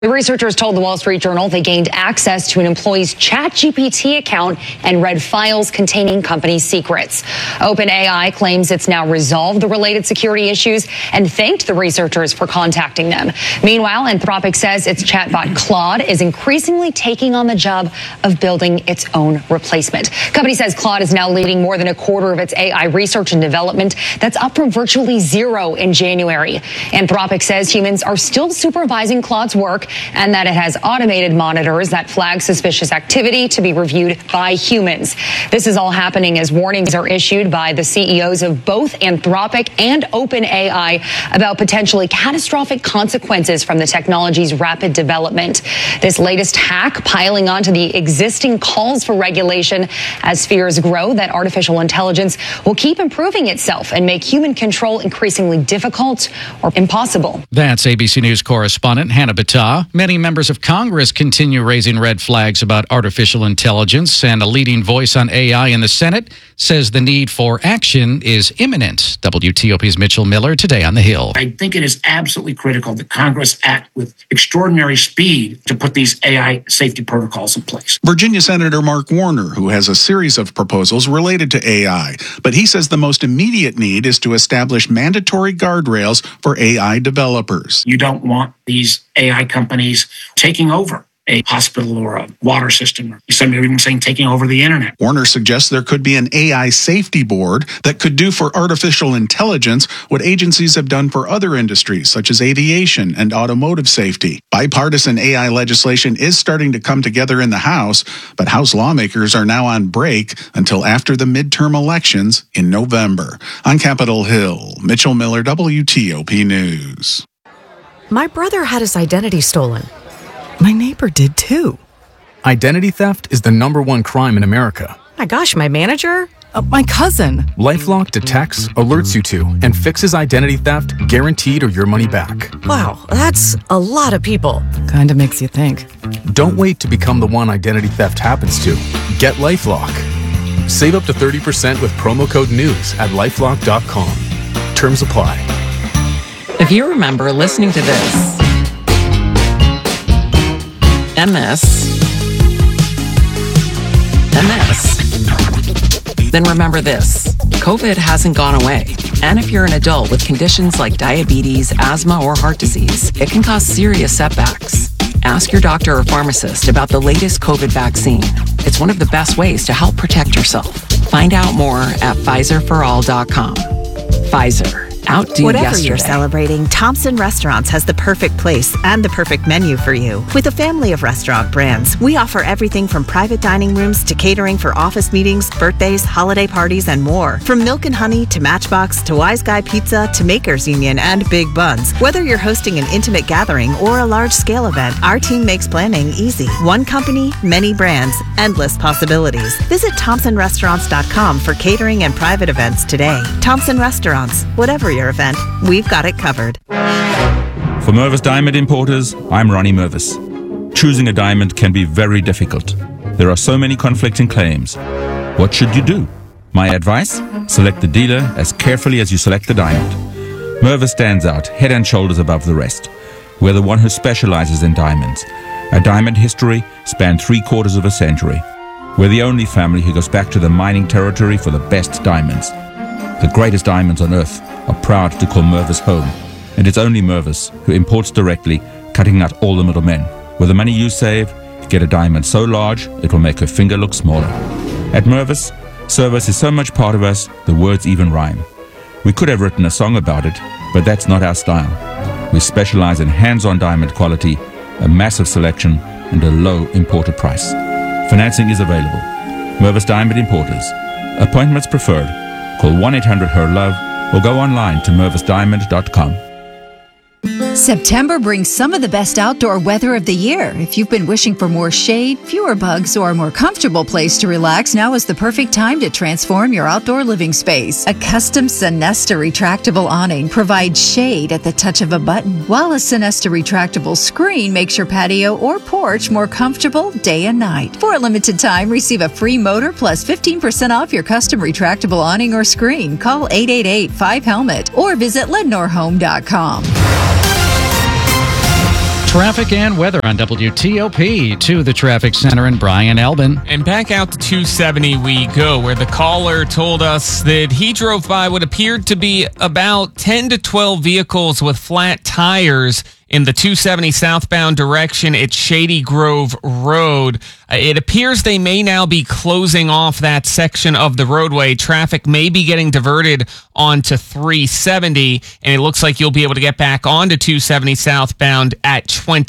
The researchers told the Wall Street Journal they gained access to an employee's ChatGPT account and read files containing company secrets. OpenAI claims it's now resolved the related security issues and thanked the researchers for contacting them. Meanwhile, Anthropic says its chatbot Claude is increasingly taking on the job of building its own replacement. Company says Claude is now leading more than a quarter of its AI research and development. That's up from virtually zero in January. Anthropic says humans are still supervising Claude's work and that it has automated monitors that flag suspicious activity to be reviewed by humans. This is all happening as warnings are issued by the CEOs of both Anthropic and OpenAI about potentially catastrophic consequences from the technology's rapid development. This latest hack piling onto the existing calls for regulation as fears grow that artificial intelligence will keep improving itself and make human control increasingly difficult or impossible. That's ABC News correspondent Hannah Battah. Many members of Congress continue raising red flags about artificial intelligence, and a leading voice on AI in the Senate says the need for action is imminent. WTOP's Mitchell Miller today on the Hill. I think it is absolutely critical that Congress act with extraordinary speed to put these AI safety protocols in place. Virginia Senator Mark Warner, who has a series of proposals related to AI, but he says the most immediate need is to establish mandatory guardrails for AI developers. You don't want these AI companies taking over a hospital or a water system, or some are even saying taking over the internet. Warner suggests there could be an AI safety board that could do for artificial intelligence what agencies have done for other industries, such as aviation and automotive safety. Bipartisan AI legislation is starting to come together in the House, but House lawmakers are now on break until after the midterm elections in November. On Capitol Hill, Mitchell Miller, WTOP News. My brother had his identity stolen. My neighbor did too. Identity theft is the #1 crime in America. My gosh, my manager? My cousin. LifeLock detects, alerts you to, and fixes identity theft guaranteed or your money back. Wow, that's a lot of people. Kinda makes you think. Don't wait to become the one identity theft happens to. Get LifeLock. Save up to 30% with promo code NEWS at LifeLock.com. Terms apply. If you remember listening to this, MS, then remember this. COVID hasn't gone away. And if you're an adult with conditions like diabetes, asthma, or heart disease, it can cause serious setbacks. Ask your doctor or pharmacist about the latest COVID vaccine. It's one of the best ways to help protect yourself. Find out more at PfizerForAll.com. Pfizer. Outdo Whatever yesterday. You're celebrating, Thompson Restaurants has the perfect place and the perfect menu for you. With a family of restaurant brands, we offer everything from private dining rooms to catering for office meetings, birthdays, holiday parties, and more. From Milk and Honey to Matchbox to Wise Guy Pizza to Makers Union and Big Buns. Whether you're hosting an intimate gathering or a large-scale event, our team makes planning easy. One company, many brands, endless possibilities. Visit ThompsonRestaurants.com for catering and private events today. Thompson Restaurants, whatever your event, we've got it covered. For Mervis Diamond Importers, I'm Ronnie Mervis. Choosing a diamond can be very difficult. There are so many conflicting claims. What should you do? My advice? Select the dealer as carefully as you select the diamond. Mervis stands out head and shoulders above the rest. We're the one who specializes in diamonds. Our diamond history spanned 3/4 of a century. We're the only family who goes back to the mining territory for the best diamonds. The greatest diamonds on earth are proud to call Mervis home, and it's only Mervis who imports directly, cutting out all the middlemen. With the money you save, get a diamond so large it will make her finger look smaller. At Mervis, service is so much part of us, the words even rhyme. We could have written a song about it, but that's not our style. We specialize in hands-on diamond quality, a massive selection, and a low imported price. Financing is available. Mervis Diamond Importers. Appointments preferred. Call 1-800-HER-LOVE or go online to mervisdiamond.com. September brings some of the best outdoor weather of the year. If you've been wishing for more shade, fewer bugs, or a more comfortable place to relax, now is the perfect time to transform your outdoor living space. A custom Sonesta retractable awning provides shade at the touch of a button, while a Sonesta retractable screen makes your patio or porch more comfortable day and night. For a limited time, receive a free motor plus 15% off your custom retractable awning or screen. Call 888-5HELMET or visit LednorHome.com. Traffic and weather on WTOP. To the traffic center in Bryan Elbin. And back out to 270 we go, where the caller told us that he drove by what appeared to be about 10 to 12 vehicles with flat tires in the 270 southbound direction at Shady Grove Road. It appears they may now be closing off that section of the roadway. Traffic may be getting diverted onto 370, and it looks like you'll be able to get back onto 270 southbound at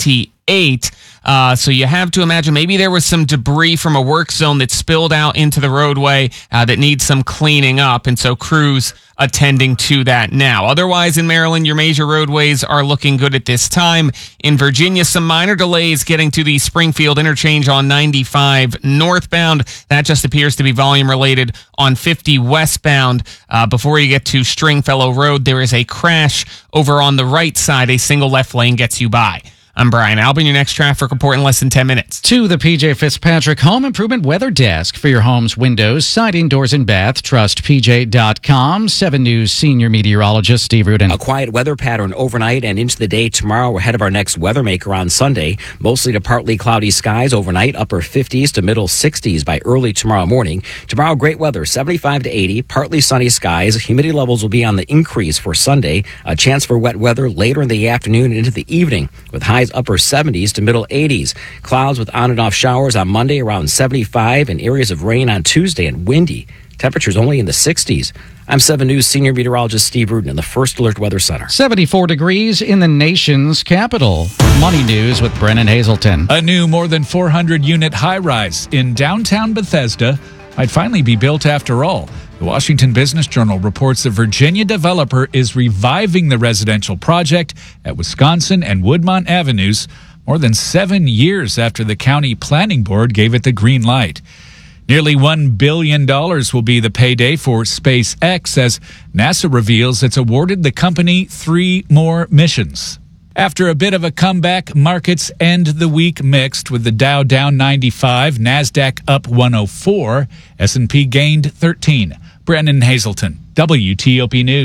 28. So you have to imagine maybe there was some debris from a work zone that spilled out into the roadway that needs some cleaning up, and so crews attending to that now. Otherwise, in Maryland, your major roadways are looking good at this time. In Virginia, some minor delays getting to the Springfield interchange on 95 northbound. That just appears to be volume related on 50 westbound. Before you get to Stringfellow Road, there is a crash over on the right side. A single left lane gets you by. I'm Bryan Elbin, your next traffic report in less than 10 minutes. To the PJ Fitzpatrick Home Improvement Weather Desk for your home's windows, siding, doors, and bath. Trust PJ.com. 7 News senior meteorologist Steve Rudin. A quiet weather pattern overnight and into the day tomorrow ahead of our next weather maker on Sunday. Mostly to partly cloudy skies overnight, upper 50s to middle 60s by early tomorrow morning. Tomorrow, great weather, 75 to 80, partly sunny skies. Humidity levels will be on the increase for Sunday. A chance for wet weather later in the afternoon and into the evening with highs upper 70s to middle 80s. Clouds with on and off showers on Monday around 75 and areas of rain on Tuesday and windy. Temperatures only in the 60s. I'm 7 News senior meteorologist Steve Rudin in the First Alert Weather Center. 74 degrees in the nation's capital. Money News with Brennan Hazelton. A new more than 400-unit high-rise in downtown Bethesda might finally be built after all. The Washington Business Journal reports the Virginia developer is reviving the residential project at Wisconsin and Woodmont Avenues more than 7 years after the county planning board gave it the green light. Nearly $1 billion will be the payday for SpaceX as NASA reveals it's awarded the company 3 more missions. After a bit of a comeback, markets end the week mixed with the Dow down 95, NASDAQ up 104, S&P gained 13. Brennan Hazelton, WTOP News.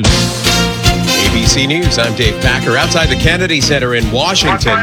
ABC News, I'm Dave Packer. Outside the Kennedy Center in Washington,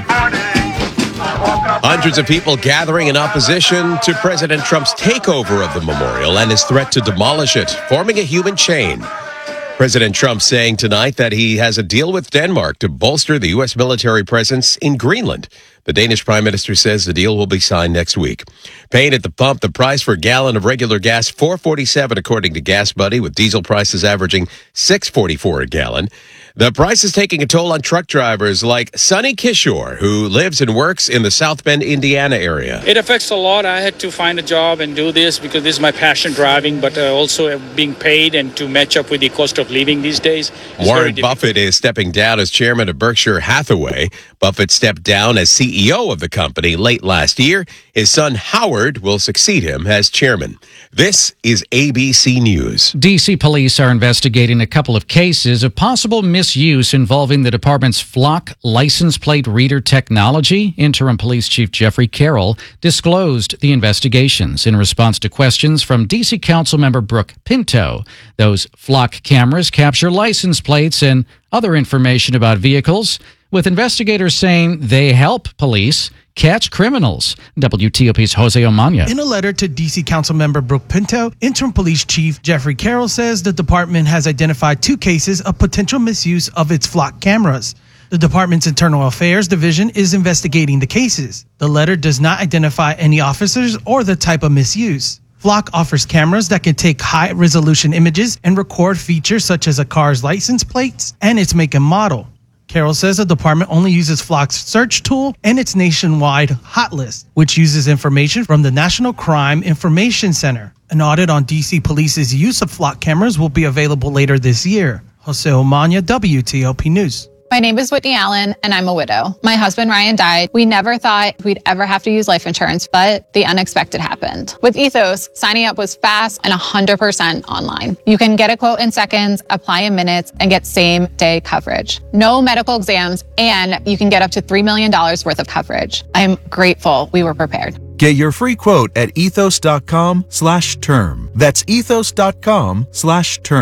hundreds of people gathering in opposition to President Trump's takeover of the memorial and his threat to demolish it, forming a human chain. President Trump saying tonight that he has a deal with Denmark to bolster the U.S. military presence in Greenland. The Danish prime minister says the deal will be signed next week. Pain at the pump, the price for a gallon of regular gas, $4.47 according to Gas Buddy, with diesel prices averaging $6.44 a gallon. The price is taking a toll on truck drivers like Sonny Kishore, who lives and works in the South Bend, Indiana area. It affects a lot. I had to find a job and do this because this is my passion, driving, but also being paid and to match up with the cost of living these days. Warren Buffett is stepping down as chairman of Berkshire Hathaway. Buffett stepped down as CEO of the company late last year. His son Howard will succeed him as chairman. This is ABC News. D.C. police are investigating a couple of cases of possible misuse involving the department's Flock license plate reader technology. Interim Police Chief Jeffrey Carroll disclosed the investigations in response to questions from D.C. Councilmember Brooke Pinto. Those Flock cameras capture license plates and other information about vehicles, with investigators saying they help police catch criminals. WTOP's Jose Omania. In a letter to D.C. Councilmember Brooke Pinto, Interim Police Chief Jeffrey Carroll says the department has identified 2 cases of potential misuse of its Flock cameras. The department's Internal Affairs Division is investigating the cases. The letter does not identify any officers or the type of misuse. Flock offers cameras that can take high-resolution images and record features such as a car's license plates and its make and model. Carroll says the department only uses Flock's search tool and its nationwide hot list, which uses information from the National Crime Information Center. An audit on D.C. Police's use of Flock cameras will be available later this year. Jose Omania, WTOP News. My name is Whitney Allen, and I'm a widow. My husband, Ryan, died. We never thought we'd ever have to use life insurance, but the unexpected happened. With Ethos, signing up was fast and 100% online. You can get a quote in seconds, apply in minutes, and get same-day coverage. No medical exams, and you can get up to $3 million worth of coverage. I'm grateful we were prepared. Get your free quote at ethos.com/term. That's ethos.com/term.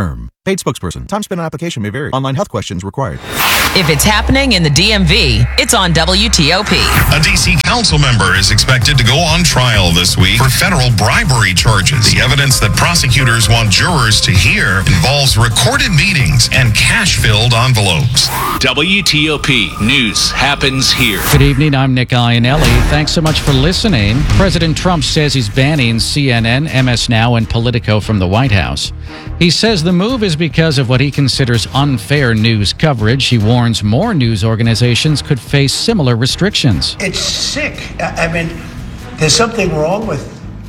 Paid spokesperson. Time spent on application may vary. Online health questions required. If it's happening in the DMV, it's on WTOP. A D.C. council member is expected to go on trial this week for federal bribery charges. The evidence that prosecutors want jurors to hear involves recorded meetings and cash-filled envelopes. WTOP News happens here. Good evening, I'm Nick Iannelli. Thanks so much for listening. President Trump says he's banning CNN, MS Now, and Politico from the White House. He says the move is because of what he considers unfair news coverage. He warns more news organizations could face similar restrictions. It's sick. I mean, there's something wrong with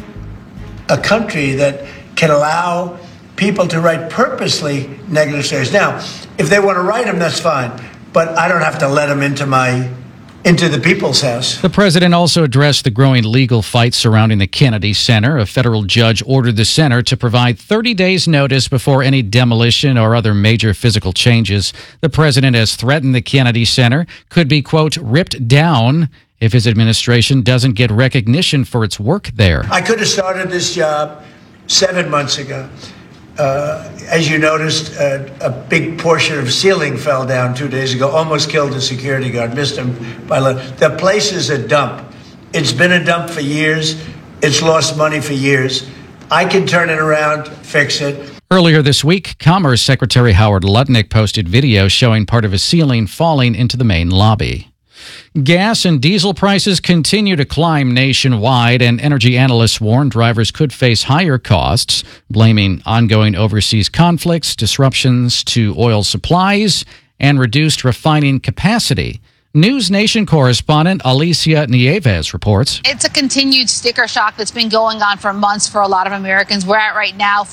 a country that can allow people to write purposely negative stories. Now, if they want to write them, that's fine. But I don't have to let them into the people's house. The president also addressed the growing legal fight surrounding the Kennedy Center. A federal judge ordered the center to provide 30 days notice before any demolition or other major physical changes. The president has threatened the Kennedy Center could be, quote, ripped down if his administration doesn't get recognition for its work there. I could have started this job 7 months ago. As you noticed, a big portion of ceiling fell down 2 days ago, almost killed a security guard, missed him by the place is a dump. It's been a dump for years. It's lost money for years. I can turn it around, fix it. Earlier this week, Commerce Secretary Howard Lutnick posted video showing part of a ceiling falling into the main lobby. Gas and diesel prices continue to climb nationwide, and energy analysts warn drivers could face higher costs, blaming ongoing overseas conflicts, disruptions to oil supplies, and reduced refining capacity. News Nation correspondent Alicia Nieves reports. It's a continued sticker shock that's been going on for months for a lot of Americans. We're at right now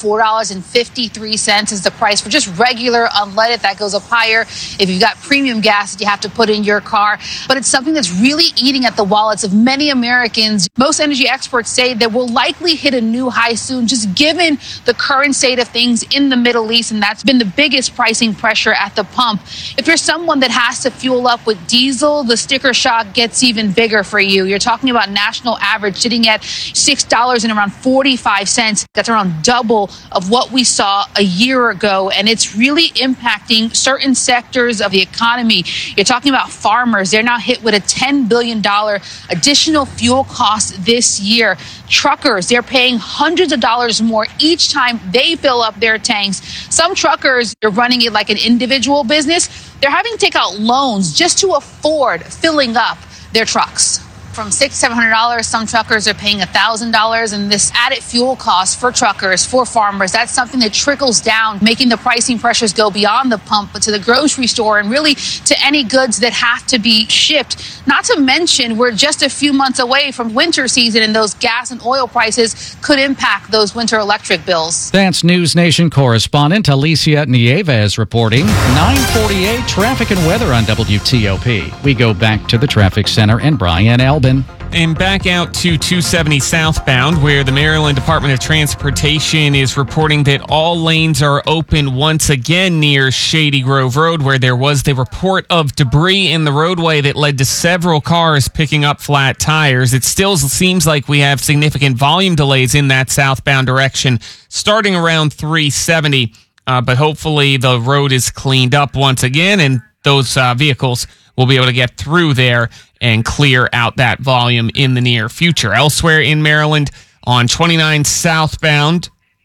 $4.53 is the price for just regular unleaded. That goes up higher if you've got premium gas that you have to put in your car. But it's something that's really eating at the wallets of many Americans. Most energy experts say that we'll likely hit a new high soon, just given the current state of things in the Middle East. And that's been the biggest pricing pressure at the pump. If you're someone that has to fuel up with diesel, the sticker shock gets even bigger for you. You're talking about national average sitting at $6 and around 45 cents. That's around double of what we saw a year ago. And it's really impacting certain sectors of the economy. You're talking about farmers. They're now hit with a $10 billion additional fuel cost this year. Truckers, they're paying hundreds of dollars more each time they fill up their tanks. Some truckers are running it like an individual business. They're having to take out loans just to afford filling up their trucks. From $600-700, some truckers are paying $1,000, and this added fuel cost for truckers, for farmers, that's something that trickles down, making the pricing pressures go beyond the pump, but to the grocery store and really to any goods that have to be shipped. Not to mention, we're just a few months away from winter season, and those gas and oil prices could impact those winter electric bills. That's News Nation correspondent Alicia Nieves reporting. 9:48 traffic and weather on WTOP. We go back to the traffic center and Brian Albin. And back out to 270 southbound, where the Maryland Department of Transportation is reporting that all lanes are open once again near Shady Grove Road, where there was the report of debris in the roadway that led to several cars picking up flat tires. It still seems like we have significant volume delays in that southbound direction, starting around 370. But hopefully the road is cleaned up once again, and those vehicles will be able to get through there and clear out that volume in the near future. Elsewhere in Maryland, on 29 southbound,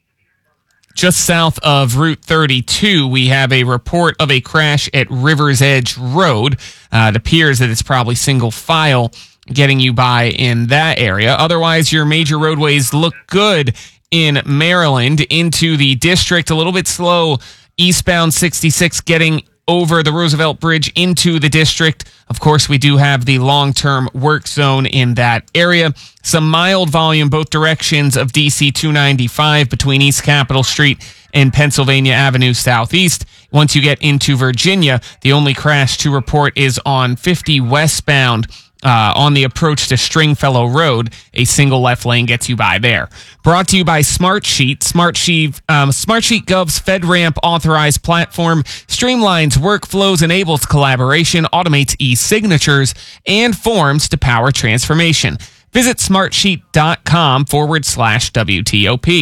just south of Route 32, we have a report of a crash at River's Edge Road. It appears that it's probably single file getting you by in that area. Otherwise, your major roadways look good in Maryland. Into the district, a little bit slow eastbound 66 getting over the Roosevelt Bridge into the district. Of course, we do have the long-term work zone in that area. Some mild volume both directions of DC 295 between East Capitol Street and Pennsylvania Avenue Southeast. Once you get into Virginia, the only crash to report is on 50 westbound on the approach to Stringfellow Road. A single left lane gets you by there. Brought to you by Smartsheet. Smartsheet Gov's FedRAMP authorized platform streamlines workflows, enables collaboration, automates e-signatures, and forms to power transformation. Visit smartsheet.com/WTOP.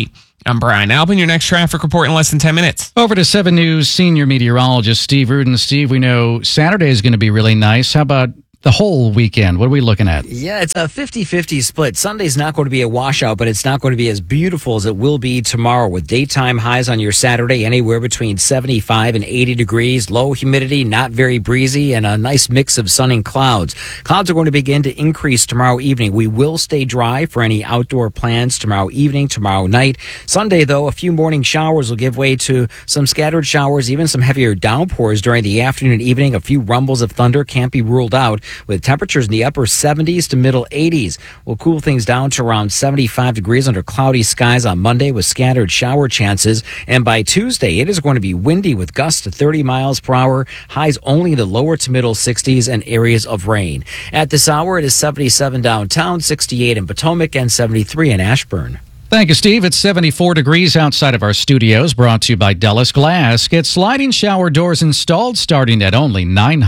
I'm Brian Albin. Your next traffic report in less than 10 minutes. Over to 7 News senior meteorologist Steve Rudin. Steve, we know Saturday is going to be really nice. How about the whole weekend? What are we looking at? Yeah, it's a 50-50 split. Sunday's not going to be a washout, but it's not going to be as beautiful as it will be tomorrow, with daytime highs on your Saturday anywhere between 75 and 80 degrees, low humidity, not very breezy, and a nice mix of sun and clouds. Clouds are going to begin to increase tomorrow evening. We will stay dry for any outdoor plans tomorrow evening, tomorrow night. Sunday, though, a few morning showers will give way to some scattered showers, even some heavier downpours during the afternoon and evening. A few rumbles of thunder can't be ruled out, with temperatures in the upper 70s to middle 80s. We'll cool things down to around 75 degrees under cloudy skies on Monday with scattered shower chances. And by Tuesday, it is going to be windy with gusts to 30 miles per hour, highs only in the lower to middle 60s and areas of rain. At this hour, it is 77 downtown, 68 in Potomac, and 73 in Ashburn. Thank you, Steve. It's 74 degrees outside of our studios, brought to you by Dellis Glass. Get sliding shower doors installed starting at only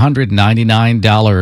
$999.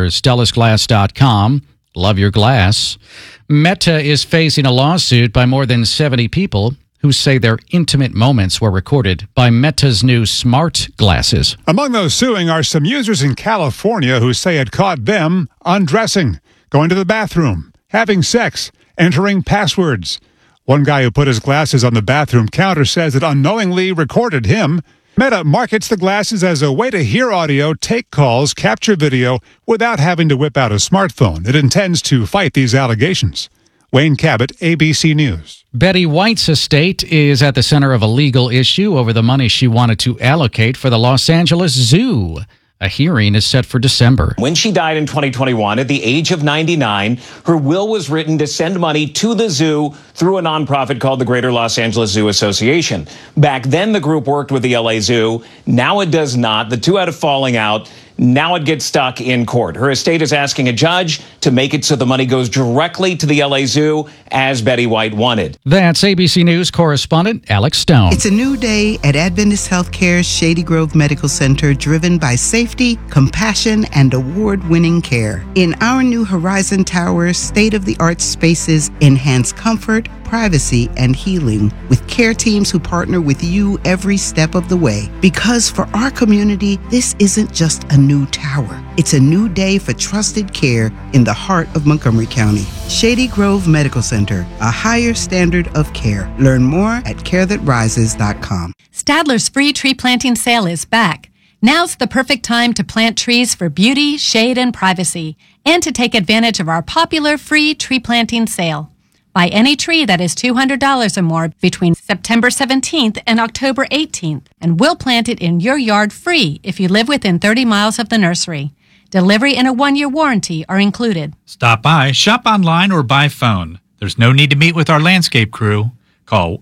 DellisGlass.com. Love your glass. Meta is facing a lawsuit by more than 70 people who say their intimate moments were recorded by Meta's new smart glasses. Among those suing are some users in California who say it caught them undressing, going to the bathroom, having sex, entering passwords. One guy who put his glasses on the bathroom counter says it unknowingly recorded him. Meta markets the glasses as a way to hear audio, take calls, capture video without having to whip out a smartphone. It intends to fight these allegations. Wayne Cabot, ABC News. Betty White's estate is at the center of a legal issue over the money she wanted to allocate for the Los Angeles Zoo. A hearing is set for December. When she died in 2021 at the age of 99, her will was written to send money to the zoo through a nonprofit called the Greater Los Angeles Zoo Association. Back then, the group worked with the LA Zoo. Now it does not. The two had a falling out. Now it gets stuck in court. Her estate is asking a judge to make it so the money goes directly to the LA Zoo, as Betty White wanted. That's ABC News correspondent Alex Stone. It's a new day at Adventist Healthcare's Shady Grove Medical Center, driven by safety, compassion, and award-winning care. In our new Horizon Tower, state-of-the-art spaces enhance comfort, privacy, and healing with care teams who partner with you every step of the way. Because for our community, this isn't just a new tower. It's a new day for trusted care in the heart of Montgomery County. Shady Grove Medical Center, a higher standard of care. Learn more at carethatrises.com. Stadler's free tree planting sale is back. Now's the perfect time to plant trees for beauty, shade, and privacy, and to take advantage of our popular free tree planting sale. Buy any tree that is $200 or more between September 17th and October 18th, and we'll plant it in your yard free if you live within 30 miles of the nursery. Delivery and a 1-year warranty are included. Stop by, shop online, or by phone. There's no need to meet with our landscape crew. Call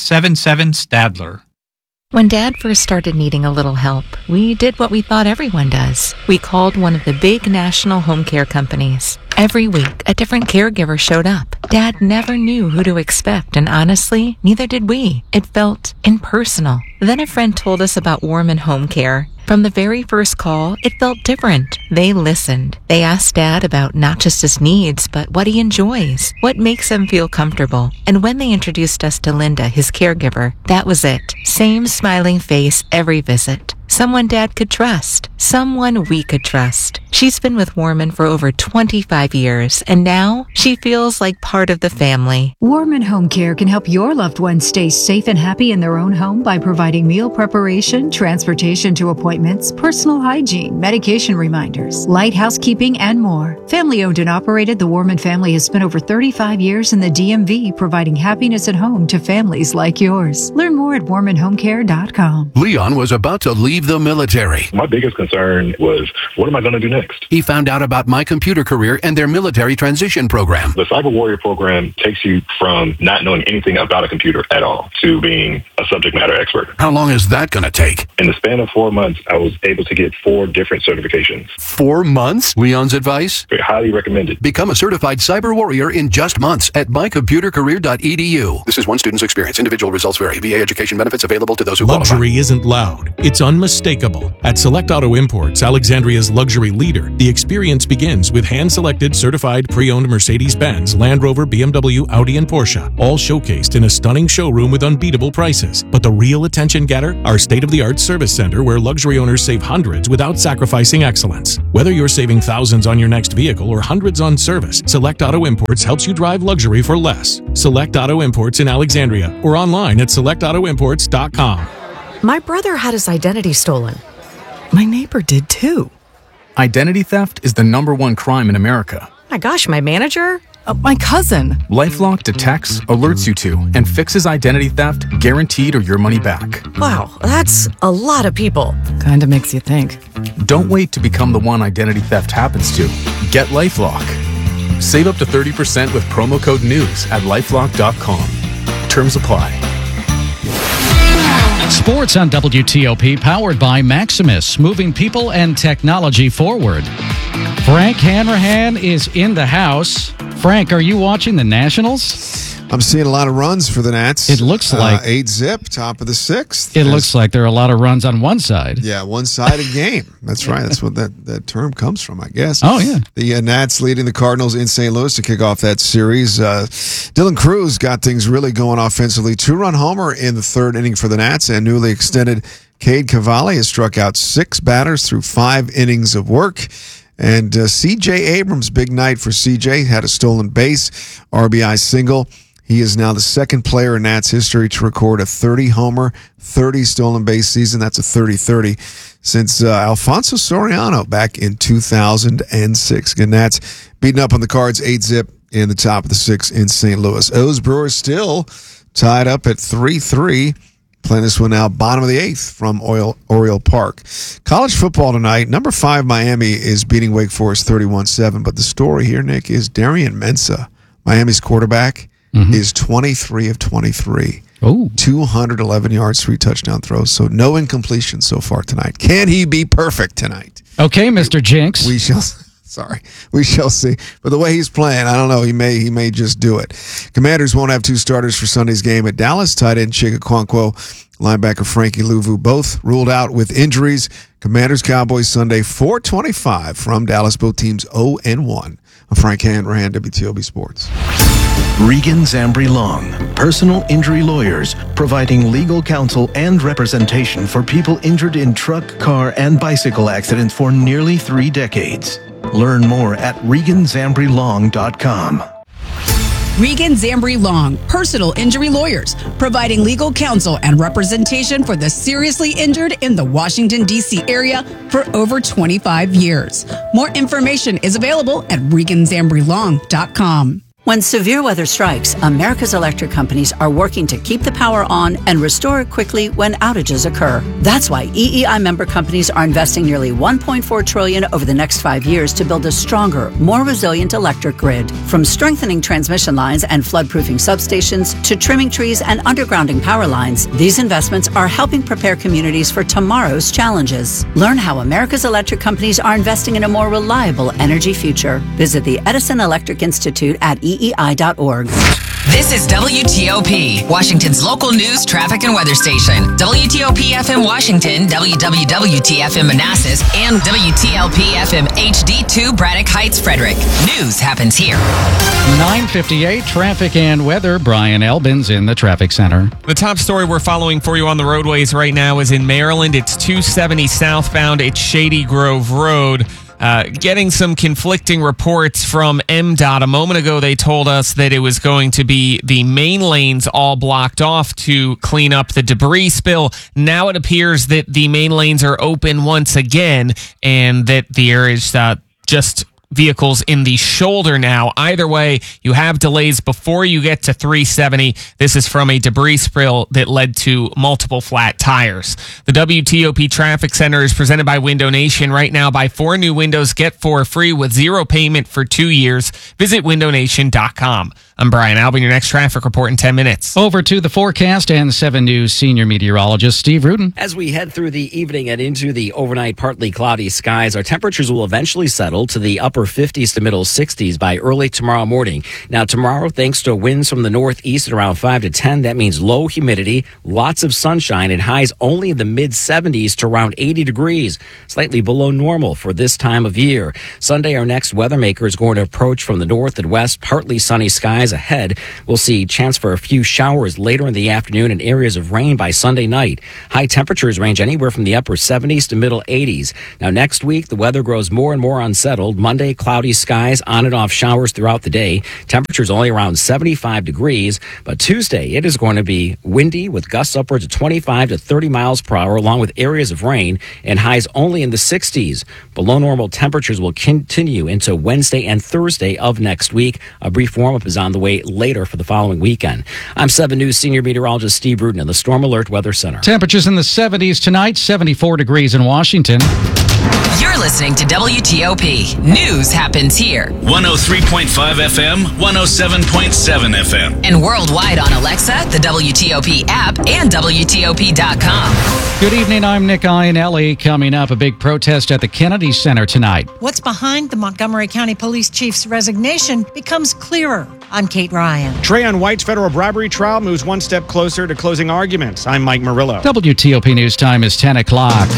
877-STADLER. When Dad first started needing a little help, we did what we thought everyone does. We called one of the big national home care companies. Every week, a different caregiver showed up. Dad never knew who to expect, and honestly, neither did we. It felt impersonal. Then a friend told us about Warman Home Care. From the very first call, it felt different. They listened. They asked Dad about not just his needs, but what he enjoys, what makes him feel comfortable. And when they introduced us to Linda, his caregiver, that was it. Same smiling face every visit. Someone Dad could trust. Someone we could trust. She's been with Warman for over 25 years, and now she feels like part of the family. Warman Home Care can help your loved ones stay safe and happy in their own home by providing meal preparation, transportation to appointments, personal hygiene, medication reminders, light housekeeping, and more. Family owned and operated, the Warman family has spent over 35 years in the DMV, providing happiness at home to families like yours. Learn more at warmanhomecare.com. Leon was about to leave the military. My biggest concern was, what am I going to do next? He found out about My Computer Career and their military transition program. The Cyber Warrior program takes you from not knowing anything about a computer at all to being a subject matter expert. How long is that going to take? In the span of 4 months, I was able to get 4 different certifications. 4 months? Leon's advice? Highly recommended. Become a certified cyber warrior in just months at mycomputercareer.edu. This is one student's experience. Individual results vary. VA education benefits available to those who qualify. Luxury isn't loud. It's unmistakable. At Select Auto Imports, Alexandria's luxury leader, the experience begins with hand-selected, certified, pre-owned Mercedes-Benz, Land Rover, BMW, Audi, and Porsche, all showcased in a stunning showroom with unbeatable prices. But the real attention getter? Our state-of-the-art service center where luxury owners save hundreds without sacrificing excellence. Whether you're saving thousands on your next vehicle or hundreds on service, Select Auto Imports helps you drive luxury for less. Select Auto Imports in Alexandria or online at selectautoimports.com. My brother had his identity stolen. My neighbor did too. Identity theft is the #1 crime in America. My gosh, my manager? My cousin. LifeLock detects, alerts you to, and fixes identity theft, guaranteed or your money back. Wow, that's a lot of people. Kinda makes you think. Don't wait to become the one identity theft happens to. Get LifeLock. Save up to 30% with promo code NEWS at lifelock.com. Terms apply. Sports on WTOP, powered by Maximus, moving people and technology forward. Frank Hanrahan is in the house. Frank, are you watching the Nationals? I'm seeing a lot of runs for the Nats. It looks like 8-zip, top of the 6th. It looks like there are a lot of runs on one side. Yeah, one-sided game. That's right. That's what that term comes from, I guess. Oh, yeah. The Nats leading the Cardinals in St. Louis to kick off that series. Dylan Cruz got things really going offensively. 2-run homer in the 3rd inning for the Nats, and newly extended Cade Cavalli has struck out 6 batters through 5 innings of work. And C.J. Abrams, big night for C.J., had a stolen base, RBI single. He is now the 2nd player in Nats history to record a 30-homer, 30 stolen base season. That's a 30-30 since Alfonso Soriano back in 2006. Again, Nats beating up on the Cards 8-zip in the top of the 6th in St. Louis. O's Brewers still tied up at 3-3. Playing this one now, bottom of the 8th from Oriole Park. College football tonight, number 5 Miami is beating Wake Forest 31-7. But the story here, Nick, is Darian Mensah, Miami's quarterback, is 23 of 23. Oh, 211 yards, 3 touchdown throws. So no incompletion so far tonight. Can he be perfect tonight? Okay, Mr. Jinx. We shall see. But the way he's playing, I don't know. He may just do it. Commanders won't have 2 starters for Sunday's game at Dallas. Tight end Chig Okonkwo, linebacker Frankie Louvu, both ruled out with injuries. Commanders Cowboys Sunday, 4:25 from Dallas. Both teams 0-1. I'm Frank Hanrahan, WTOP Sports. Regan Zambri Long, personal injury lawyers, providing legal counsel and representation for people injured in truck, car, and bicycle accidents for nearly 3 decades. Learn more at reganzambrilong.com. Regan Zambri Long, personal injury lawyers, providing legal counsel and representation for the seriously injured in the Washington, D.C. area for over 25 years. More information is available at reganzambrilong.com. When severe weather strikes, America's electric companies are working to keep the power on and restore it quickly when outages occur. That's why EEI member companies are investing nearly $1.4 trillion over the next 5 years to build a stronger, more resilient electric grid. From strengthening transmission lines and floodproofing substations to trimming trees and undergrounding power lines, these investments are helping prepare communities for tomorrow's challenges. Learn how America's electric companies are investing in a more reliable energy future. Visit the Edison Electric Institute at EEI.org. This is WTOP, Washington's local news, traffic, and weather station. WTOP FM Washington, WWWT FM Manassas, and WTLP FM HD2 Braddock Heights, Frederick. News happens here. 9:58, traffic and weather. Brian Elbins in the traffic center. The top story we're following for you on the roadways right now is in Maryland. It's 270 southbound at Shady Grove Road. Getting some conflicting reports from MDOT. A moment ago, they told us that it was going to be the main lanes all blocked off to clean up the debris spill. Now it appears that the main lanes are open once again and that there is just vehicles in the shoulder now. Either way, you have delays before you get to 370. This is from a debris spill that led to multiple flat tires. The WTOP Traffic Center is presented by Window Nation. Right now, buy 4 new windows, get 4 free with 0 payment for 2 years. Visit windownation.com. I'm Brian Albin, your next traffic report in 10 minutes. Over to the forecast and 7 News senior meteorologist Steve Rudin. As we head through the evening and into the overnight partly cloudy skies, our temperatures will eventually settle to the upper 50s to middle 60s by early tomorrow morning. Now, tomorrow, thanks to winds from the northeast at around 5 to 10, that means low humidity, lots of sunshine, and highs only in the mid-70s to around 80 degrees, slightly below normal for this time of year. Sunday, our next weather maker is going to approach from the north and west, partly sunny skies ahead. We'll see chance for a few showers later in the afternoon and areas of rain by Sunday night. High temperatures range anywhere from the upper 70s to middle 80s. Now, next week, the weather grows more and more unsettled. Monday, cloudy skies, on and off showers throughout the day. Temperatures only around 75 degrees. But Tuesday, it is going to be windy with gusts upwards of 25 to 30 miles per hour, along with areas of rain and highs only in the 60s. Below normal temperatures will continue into Wednesday and Thursday of next week. A brief warm-up is on the way later for the following weekend. I'm 7 News senior meteorologist Steve Rudin in the Storm Alert Weather Center. Temperatures in the 70s tonight, 74 degrees in Washington. You're listening to WTOP. News happens here. 103.5 FM, 107.7 FM. And worldwide on Alexa, the WTOP app, and WTOP.com. Good evening, I'm Nick Iannelli. Coming up, a big protest at the Kennedy Center tonight. What's behind the Montgomery County Police Chief's resignation becomes clearer. I'm Kate Ryan. Trayon White's federal bribery trial moves one step closer to closing arguments. I'm Mike Murillo. WTOP News Time is 10 o'clock.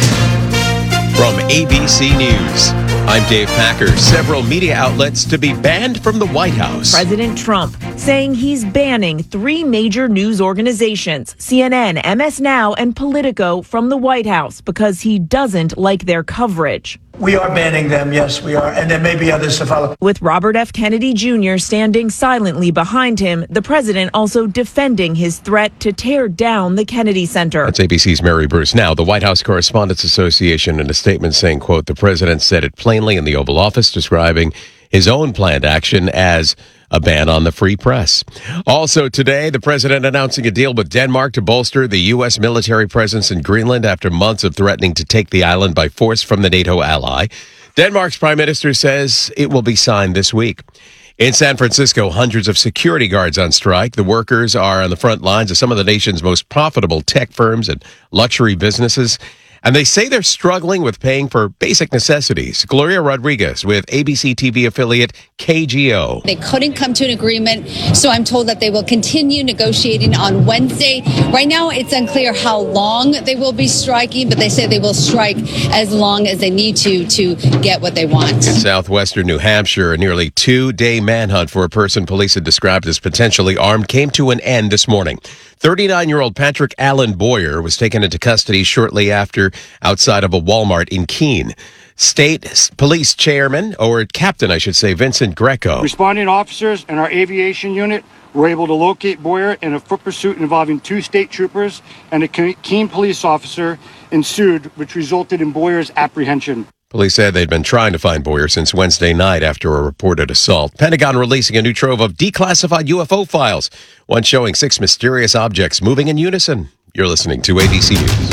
From ABC News, I'm Dave Packer. Several media outlets to be banned from the White House. President Trump saying he's banning 3 major news organizations, CNN, MS Now, and Politico, from the White House because he doesn't like their coverage. We are banning them, yes, we are, and there may be others to follow. With Robert F. Kennedy Jr. standing silently behind him, the president also defending his threat to tear down the Kennedy Center. That's ABC's Mary Bruce. Now, the White House Correspondents Association in a statement saying, quote, the president said it plainly in the Oval Office, describing his own planned action as a ban on the free press. Also today, the president announcing a deal with Denmark to bolster the U.S. military presence in Greenland after months of threatening to take the island by force from the NATO ally. Denmark's prime minister says it will be signed this week. In San Francisco, hundreds of security guards on strike. The workers are on the front lines of some of the nation's most profitable tech firms and luxury businesses. And they say they're struggling with paying for basic necessities. Gloria Rodriguez with ABC TV affiliate KGO. They couldn't come to an agreement, so I'm told that they will continue negotiating on Wednesday. Right now, it's unclear how long they will be striking, but they say they will strike as long as they need to get what they want. In southwestern New Hampshire, a nearly 2-day manhunt for a person police had described as potentially armed came to an end this morning. 39-year-old Patrick Allen Boyer was taken into custody shortly after outside of a Walmart in Keene. State Police Chairman, or Captain, I should say, Vincent Greco. Responding officers and our aviation unit were able to locate Boyer in a foot pursuit involving 2 state troopers and a Keene police officer ensued, which resulted in Boyer's apprehension. Police said they'd been trying to find Boyer since Wednesday night after a reported assault. Pentagon releasing a new trove of declassified UFO files, one showing 6 mysterious objects moving in unison. You're listening to ABC News.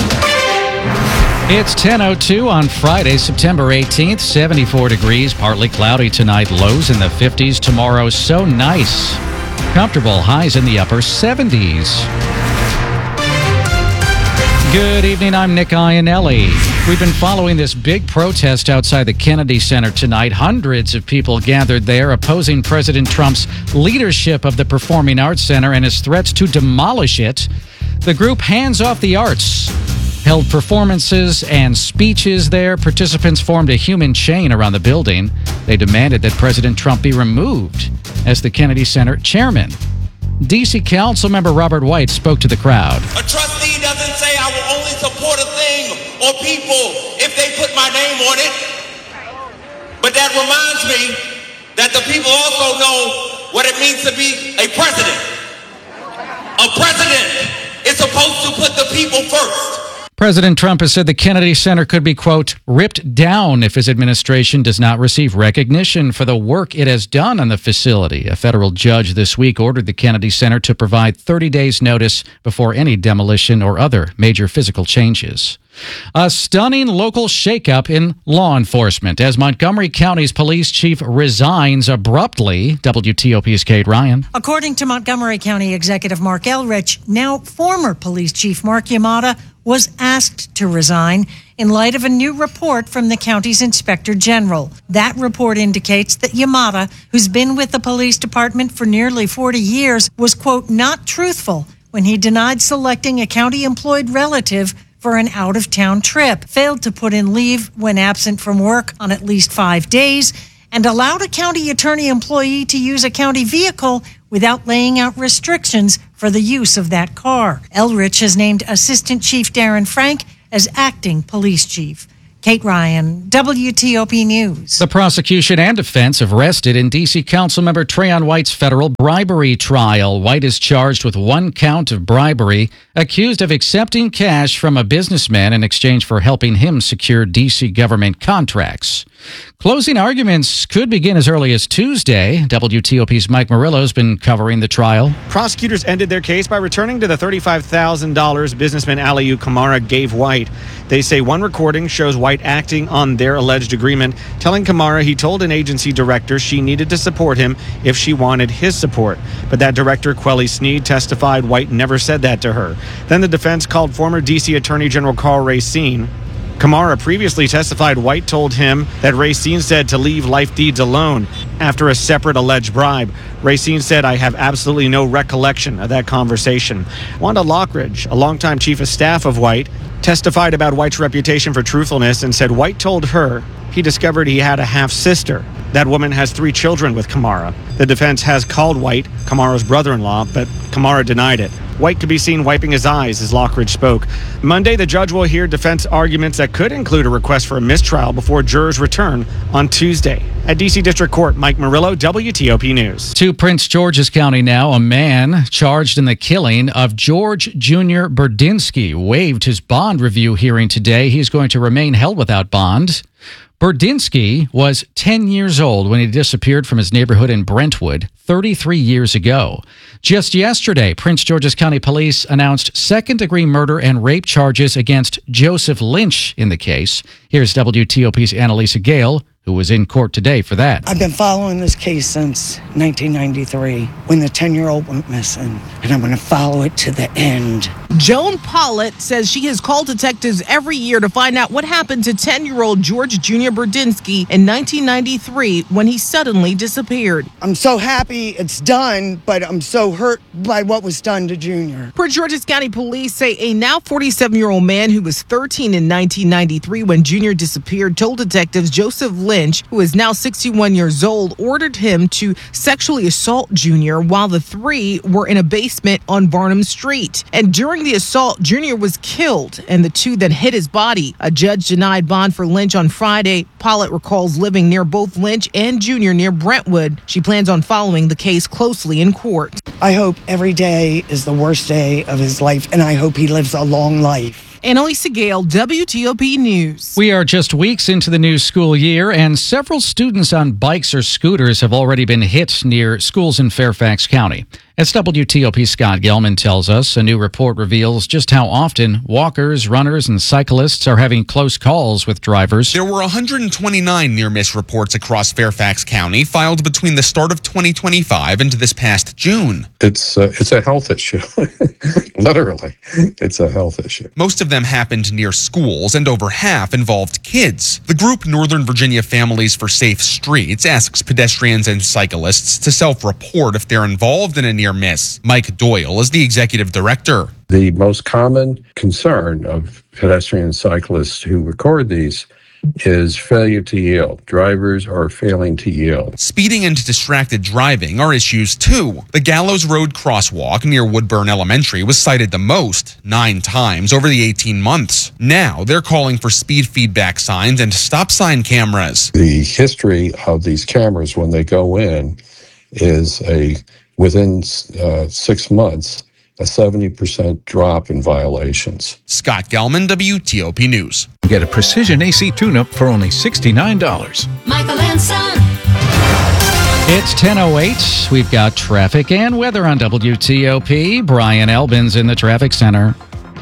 It's 10:02 on Friday, September 18th, 74 degrees, partly cloudy tonight, lows in the 50s. Tomorrow, so nice. Comfortable, highs in the upper 70s. Good evening, I'm Nick Iannelli. We've been following this big protest outside the Kennedy Center tonight. Hundreds of people gathered there opposing President Trump's leadership of the Performing Arts Center and his threats to demolish it. The group Hands Off the Arts held performances and speeches there. Participants formed a human chain around the building. They demanded that President Trump be removed as the Kennedy Center chairman. D.C. Councilmember Robert White spoke to the crowd. A trustee doesn't say I will only support a thing or people if they put my name on it. But that reminds me that the people also know what it means to be a president. A president is supposed to put the people first. President Trump has said the Kennedy Center could be, quote, ripped down if his administration does not receive recognition for the work it has done on the facility. A federal judge this week ordered the Kennedy Center to provide 30 days notice before any demolition or other major physical changes. A stunning local shakeup in law enforcement as Montgomery County's police chief resigns abruptly. WTOP's Kate Ryan. According to Montgomery County Executive Mark Elrich, now former police chief Mark Yamada was asked to resign in light of a new report from the county's inspector general. That report indicates that Yamada, who's been with the police department for nearly 40 years, was, quote, not truthful when he denied selecting a county-employed relative for an out-of-town trip, failed to put in leave when absent from work on at least 5 days, and allowed a county attorney employee to use a county vehicle without laying out restrictions for the use of that car. Elrich has named Assistant Chief Darren Frank as acting police chief. Kate Ryan, WTOP News. The prosecution and defense have rested in D.C. Councilmember Trayon White's federal bribery trial. White is charged with 1 count of bribery, accused of accepting cash from a businessman in exchange for helping him secure D.C. government contracts. Closing arguments could begin as early as Tuesday. WTOP's Mike Murillo has been covering the trial. Prosecutors ended their case by returning to the $35,000 businessman Aliu Kamara gave White. They say one recording shows White acting on their alleged agreement, telling Kamara he told an agency director she needed to support him if she wanted his support. But that director, Quelly Sneed, testified White never said that to her. Then the defense called former D.C. Attorney General Carl Racine. Kamara previously testified White told him that Racine said to leave Life Deeds alone after a separate alleged bribe. Racine said, I have absolutely no recollection of that conversation. Wanda Lockridge, a longtime chief of staff of White, testified about White's reputation for truthfulness and said White told her he discovered he had a half-sister. That woman has 3 children with Kamara. The defense has called White Kamara's brother-in-law, but Kamara denied it. White could be seen wiping his eyes as Lockridge spoke. Monday, the judge will hear defense arguments that could include a request for a mistrial before jurors return on Tuesday. At D.C. District Court, Mike Murillo, WTOP News. To Prince George's County now, a man charged in the killing of George Jr. Burdinsky waived his bond review hearing today. He's going to remain held without bond. Burdinsky was 10 years old when he disappeared from his neighborhood in Brentwood 33 years ago. Just yesterday, Prince George's County Police announced second-degree murder and rape charges against Joseph Lynch in the case. Here's WTOP's Annalisa Gale, who was in court today for that. I've been following this case since 1993 when the 10-year-old went missing, and I'm going to follow it to the end. Joan Pollitt says she has called detectives every year to find out what happened to 10-year-old George Jr. Burdinsky in 1993 when he suddenly disappeared. I'm so happy it's done, but I'm so hurt by what was done to Junior. Prince George's County Police say a now 47-year-old man who was 13 in 1993 when Junior disappeared told detectives Joseph Lynch, who is now 61 years old, ordered him to sexually assault Junior while the 3 were in a basement on Barnum Street. And during the assault, Junior was killed, and the 2 then hit his body. A judge denied bond for Lynch on Friday. Pollitt recalls living near both Lynch and Junior near Brentwood. She plans on following the case closely in court. I hope every day is the worst day of his life, and I hope he lives a long life. Annalisa Gale, WTOP News. We are just weeks into the new school year, and several students on bikes or scooters have already been hit near schools in Fairfax County. As WTOP's Scott Gelman tells us, a new report reveals just how often walkers, runners, and cyclists are having close calls with drivers. There were 129 near-miss reports across Fairfax County filed between the start of 2025 and this past June. It's a health issue. Literally, it's a health issue. Most of them happened near schools, and over half involved kids. The group Northern Virginia Families for Safe Streets asks pedestrians and cyclists to self-report if they're involved in a near miss. Mike Doyle is the executive director. The most common concern of pedestrian cyclists who record these is failure to yield. Drivers are failing to yield. Speeding and distracted driving are issues too. The Gallows Road crosswalk near Woodburn Elementary was cited the most, 9 times over the 18 months. Now they're calling for speed feedback signs and stop sign cameras. The history of these cameras when they go in is within 6 months, a 70% drop in violations. Scott Gelman, WTOP News. Get a precision AC tune-up for only $69. Michael and Son. It's 10:08. We've got traffic and weather on WTOP. Brian Elbin's in the traffic center.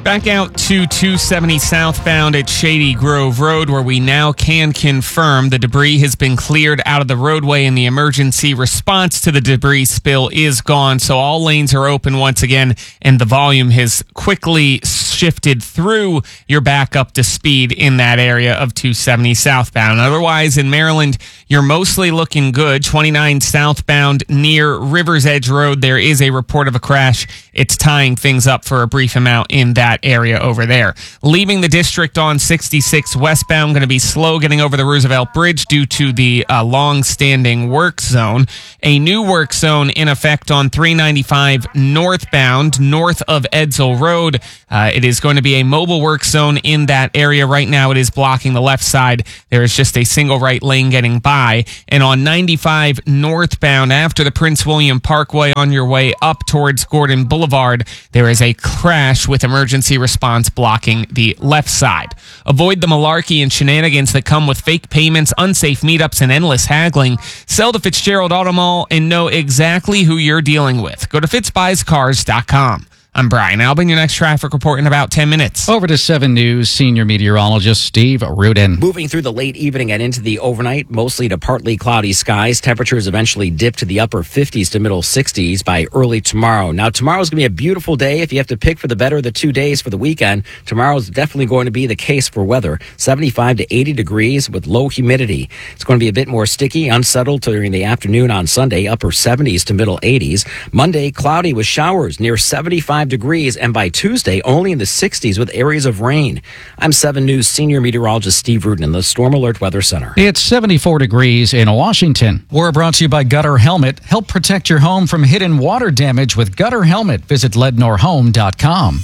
Back out to 270 southbound at Shady Grove Road, where we now can confirm the debris has been cleared out of the roadway and the emergency response to the debris spill is gone. So all lanes are open once again, and the volume has quickly shifted through. You're back up to speed in that area of 270 southbound. Otherwise, in Maryland, you're mostly looking good. 29 southbound near River's Edge Road, there is a report of a crash. It's tying things up for a brief amount in that area over there. Leaving the district on 66 westbound, going to be slow getting over the Roosevelt Bridge due to the long-standing work zone. A new work zone in effect on 395 northbound, north of Edsall Road. It is going to be a mobile work zone in that area. Right now, it is blocking the left side. There is just a single right lane getting by. And on 95 northbound, after the Prince William Parkway on your way up towards Gordon Boulevard, there is a crash with emergency response blocking the left side. Avoid the malarkey and shenanigans that come with fake payments, unsafe meetups, and endless haggling. Sell to Fitzgerald Auto Mall and know exactly who you're dealing with. Go to fitzbuyscars.com. I'm Brian Albin. Your next traffic report in about 10 minutes. Over to 7 News senior meteorologist Steve Rudin. Moving through the late evening and into the overnight, mostly to partly cloudy skies. Temperatures eventually dip to the upper 50s to middle 60s by early tomorrow. Now, tomorrow's going to be a beautiful day. If you have to pick for the better of the 2 days for the weekend, tomorrow's definitely going to be the case for weather. 75 to 80 degrees with low humidity. It's going to be a bit more sticky, unsettled during the afternoon on Sunday, upper 70s to middle 80s. Monday, cloudy with showers near 75 degrees, and by Tuesday, only in the 60s with areas of rain. I'm 7 News senior meteorologist Steve Rudin in the Storm Alert Weather Center. It's 74 degrees in Washington. We're brought to you by Gutter Helmet. Help protect your home from hidden water damage with Gutter Helmet. Visit lednorhome.com.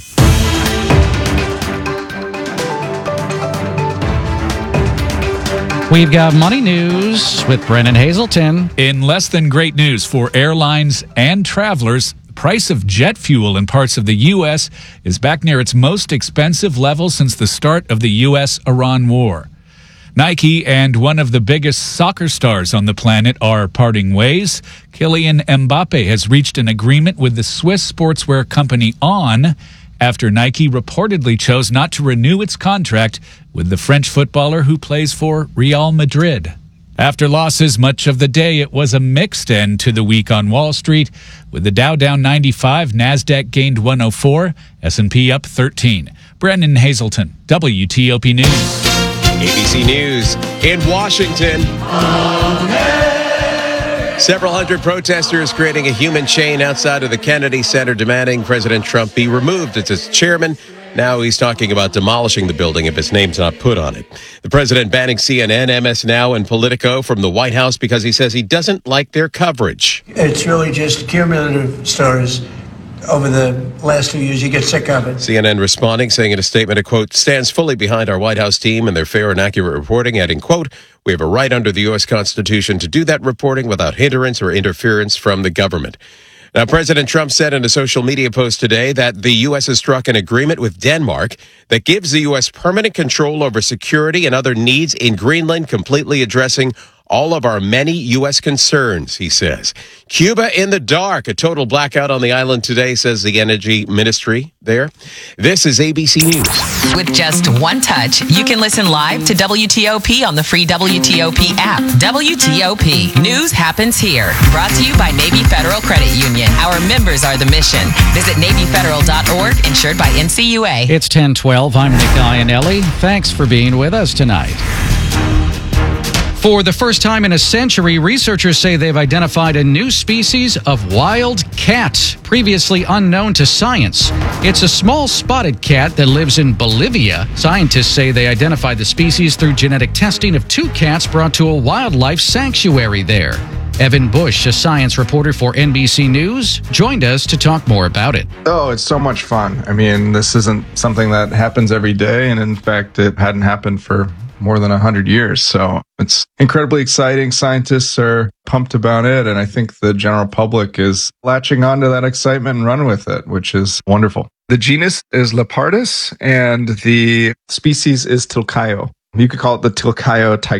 We've got money news with Brennan Hazelton. In less than great news for airlines and travelers, the price of jet fuel in parts of the U.S. is back near its most expensive level since the start of the U.S.-Iran war. Nike and one of the biggest soccer stars on the planet are parting ways. Kylian Mbappe has reached an agreement with the Swiss sportswear company On after Nike reportedly chose not to renew its contract with the French footballer who plays for Real Madrid. After losses much of the day, it was a mixed end to the week on Wall Street, with the Dow down 95, NASDAQ gained 104, S&P up 13. Brennan Hazelton, WTOP News. ABC News in Washington. Several hundred protesters creating a human chain outside of the Kennedy Center demanding President Trump be removed as its chairman. Now he's talking about demolishing the building if his name's not put on it. The president banning CNN, MS Now, and Politico from the White House because he says he doesn't like their coverage. It's really just cumulative stories over the last 2 years. You get sick of it. CNN responding, saying in a statement, a quote, stands fully behind our White House team and their fair and accurate reporting, adding, quote, we have a right under the U.S. Constitution to do that reporting without hindrance or interference from the government. Now, President Trump said in a social media post today that the U.S. has struck an agreement with Denmark that gives the U.S. permanent control over security and other needs in Greenland, completely addressing all of our many U.S. concerns, he says. Cuba in the dark. A total blackout on the island today, says the Energy Ministry there. This is ABC News. With just one touch, you can listen live to WTOP on the free WTOP app. WTOP. News happens here. Brought to you by Navy Federal Credit Union. Our members are the mission. Visit NavyFederal.org, insured by NCUA. It's 10:12. I'm Nick Iannelli. Thanks for being with us tonight. For the first time in a century, researchers say they've identified a new species of wild cat, previously unknown to science. It's a small spotted cat that lives in Bolivia. Scientists say they identified the species through genetic testing of 2 cats brought to a wildlife sanctuary there. Evan Bush, a science reporter for NBC News, joined us to talk more about it. Oh, it's so much fun. I mean, this isn't something that happens every day, and in fact, it hadn't happened for more than 100 years. So it's incredibly exciting. Scientists are pumped about it. And I think the general public is latching onto that excitement and running with it, which is wonderful. The genus is Leopardus and the species is Tilcaio. You could call it the Tilcaio tiger cat.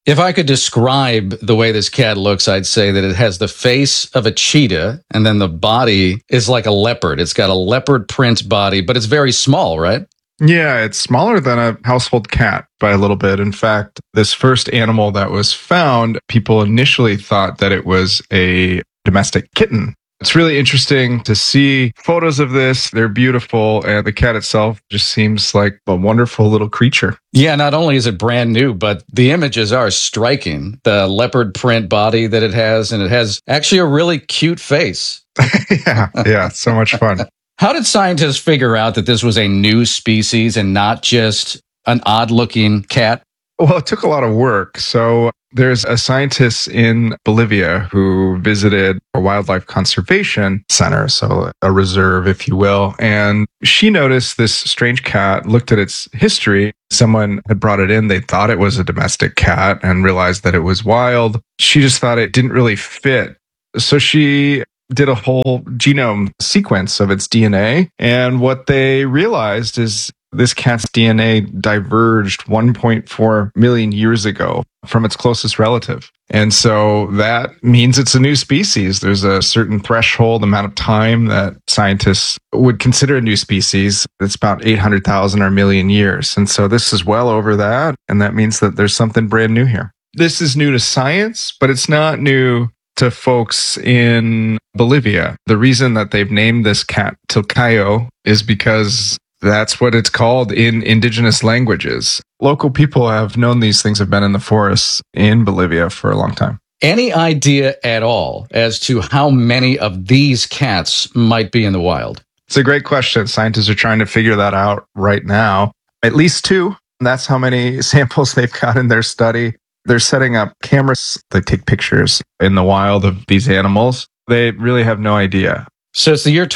If I could describe the way this cat looks, I'd say that it has the face of a cheetah, and then the body is like a leopard. It's got a leopard print body, but it's very small, right? Yeah, it's smaller than a household cat by a little bit. In fact, this first animal that was found, people initially thought that it was a domestic kitten. It's really interesting to see photos of this. They're beautiful, and the cat itself just seems like a wonderful little creature. Yeah, not only is it brand new, but the images are striking. The leopard print body that it has, and it has actually a really cute face. Yeah, so much fun. How did scientists figure out that this was a new species and not just an odd-looking cat? Well, it took a lot of work. So there's a scientist in Bolivia who visited a wildlife conservation center, so a reserve, if you will. And she noticed this strange cat, looked at its history. Someone had brought it in. They thought it was a domestic cat and realized that it was wild. She just thought it didn't really fit. So she did a whole genome sequence of its DNA. And what they realized is this cat's DNA diverged 1.4 million years ago from its closest relative. And so that means it's a new species. There's a certain threshold amount of time that scientists would consider a new species. It's about 800,000 or a million years. And so this is well over that. And that means that there's something brand new here. This is new to science, but it's not new to folks in Bolivia. The reason that they've named this cat Tilcayo is because that's what it's called in indigenous languages. Local people have known these things have been in the forests in Bolivia for a long time. Any idea at all as to how many of these cats might be in the wild? It's a great question. Scientists are trying to figure that out right now. At least 2. That's how many samples they've got in their study. They're setting up cameras that take pictures in the wild of these animals. They really have no idea. So it's the year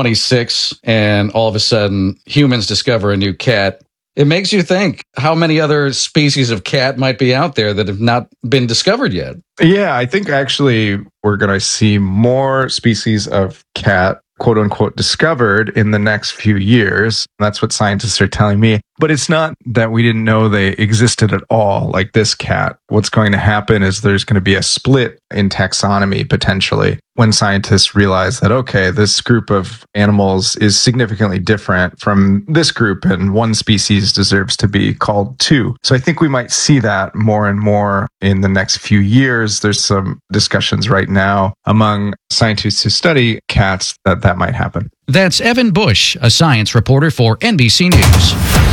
2026, and all of a sudden, humans discover a new cat. It makes you think how many other species of cat might be out there that have not been discovered yet. Yeah, I think actually we're going to see more species of cat, quote unquote, discovered in the next few years. That's what scientists are telling me. But it's not that we didn't know they existed at all, like this cat. What's going to happen is there's going to be a split in taxonomy potentially when scientists realize that, okay, this group of animals is significantly different from this group and one species deserves to be called too. So I think we might see that more and more in the next few years. There's some discussions right now among scientists who study cats that might happen. That's Evan Bush, a science reporter for NBC News.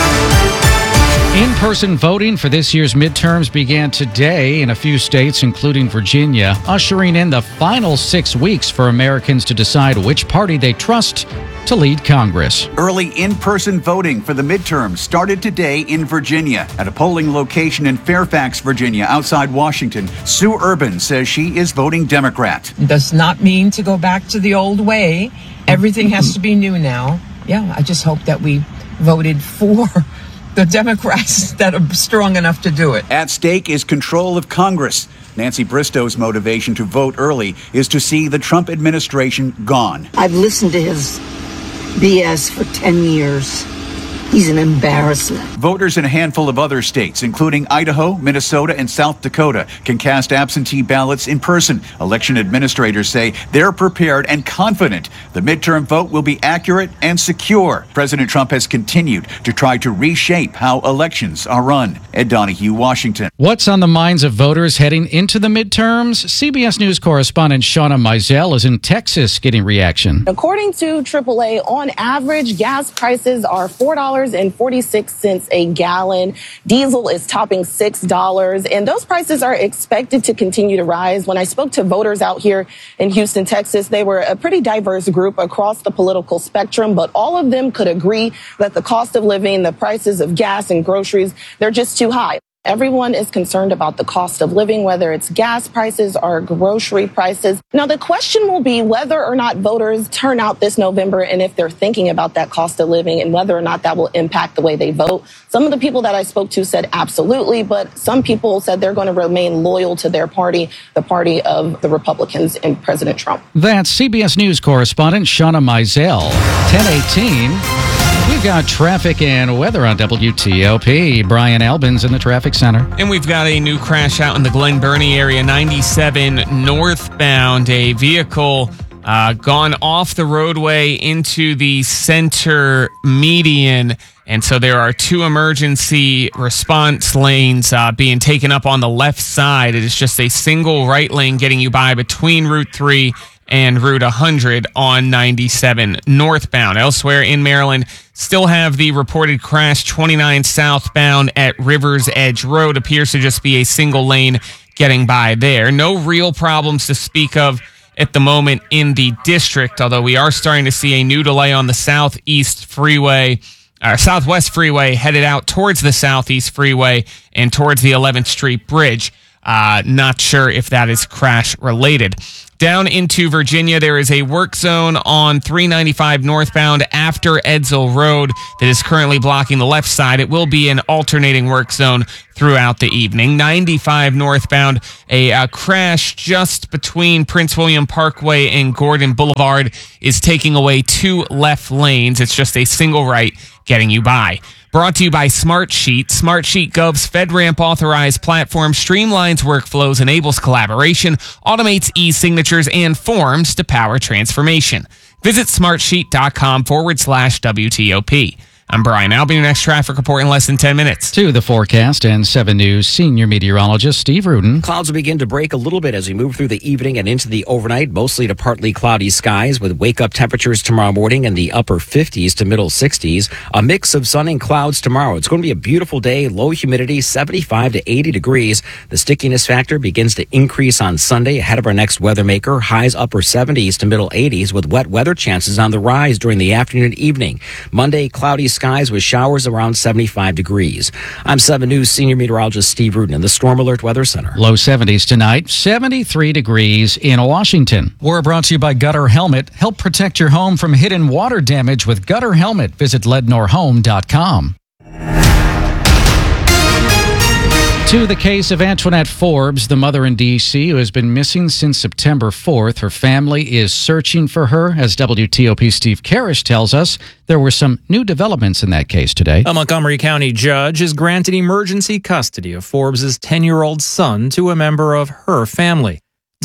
In-person voting for this year's midterms began today in a few states, including Virginia, ushering in the final 6 weeks for Americans to decide which party they trust to lead Congress. Early in-person voting for the midterms started today in Virginia. At a polling location in Fairfax, Virginia, outside Washington, Sue Urban says she is voting Democrat. Does not mean to go back to the old way. Everything has to be new now. Yeah, I just hope that we voted for the Democrats that are strong enough to do it. At stake is control of Congress. Nancy Bristow's motivation to vote early is to see the Trump administration gone. I've listened to his BS for 10 years. He's an embarrassment. Voters in a handful of other states, including Idaho, Minnesota, and South Dakota, can cast absentee ballots in person. Election administrators say they're prepared and confident the midterm vote will be accurate and secure. President Trump has continued to try to reshape how elections are run. Ed Donahue, Washington. What's on the minds of voters heading into the midterms? CBS News correspondent Shauna Mizell is in Texas getting reaction. According to AAA, on average, gas prices are $4.46 a gallon. Diesel is topping $6, and those prices are expected to continue to rise. When I spoke to voters out here in Houston, Texas, they were a pretty diverse group across the political spectrum, but all of them could agree that the cost of living, the prices of gas and groceries, they're just too high. Everyone is concerned about the cost of living, whether it's gas prices or grocery prices. Now, the question will be whether or not voters turn out this November and if they're thinking about that cost of living and whether or not that will impact the way they vote. Some of the people that I spoke to said absolutely, but some people said they're going to remain loyal to their party, the party of the Republicans and President Trump. That's CBS News correspondent Shauna Mizell. 10:18. We've got traffic and weather on WTOP. Brian Albin's in the traffic center. And we've got a new crash out in the Glen Burnie area, 97 northbound. A vehicle gone off the roadway into the center median. And so there are two emergency response lanes being taken up on the left side. It is just a single right lane getting you by between Route 3 and Route 100 on 97 northbound. Elsewhere in Maryland, still have the reported crash 29 southbound at Rivers Edge Road. Appears to just be a single lane getting by there. No real problems to speak of at the moment in the district, although we are starting to see a new delay on the Southwest Freeway headed out towards the Southeast Freeway and towards the 11th Street Bridge. Not sure if that is crash related. Down into Virginia, there is a work zone on 395 northbound after Edsall Road that is currently blocking the left side. It will be an alternating work zone throughout the evening. 95 northbound, a crash just between Prince William Parkway and Gordon Boulevard is taking away two left lanes. It's just a single right getting you by. Brought to you by Smartsheet. Smartsheet Gov's FedRAMP authorized platform streamlines workflows, enables collaboration, automates e-signatures and forms to power transformation. Visit smartsheet.com/WTOP. I'm Brian Albin, your next traffic report in less than 10 minutes. To the forecast and 7 News senior meteorologist Steve Rudin. Clouds will begin to break a little bit as we move through the evening and into the overnight, mostly to partly cloudy skies with wake-up temperatures tomorrow morning in the upper 50s to middle 60s. A mix of sun and clouds tomorrow. It's going to be a beautiful day, low humidity, 75 to 80 degrees. The stickiness factor begins to increase on Sunday ahead of our next weather maker. Highs upper 70s to middle 80s with wet weather chances on the rise during the afternoon and evening. Monday, cloudy skies with showers around 75 degrees. I'm 7 News senior meteorologist Steve Rudin in the Storm Alert Weather Center. Low 70s tonight, 73 degrees in Washington. We're brought to you by Gutter Helmet. Help protect your home from hidden water damage with Gutter Helmet. Visit lednorhome.com. To the case of Antoinette Forbes, the mother in D.C. who has been missing since September 4th. Her family is searching for her. As WTOP's Steve Karish tells us, there were some new developments in that case today. A Montgomery County judge has granted emergency custody of Forbes' 10-year-old son to a member of her family.